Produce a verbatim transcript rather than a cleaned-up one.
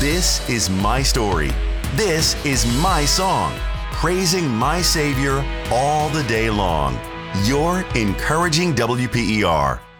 This is my story. This is my song. Praising my Savior all the day long. You're encouraging W P E R.